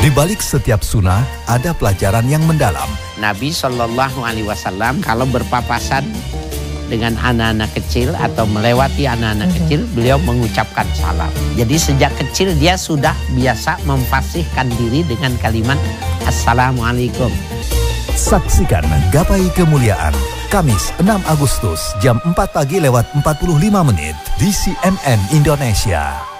Di balik setiap sunnah ada pelajaran yang mendalam. Nabi Shallallahu Alaihi Wasallam kalau berpapasan dengan anak-anak kecil atau melewati anak-anak kecil, beliau mengucapkan salam. Jadi sejak kecil dia sudah biasa memfasihkan diri dengan kalimat Assalamualaikum. Saksikan Gapai Kemuliaan Kamis 6 Agustus jam 4 pagi lewat 45 menit di CNN Indonesia.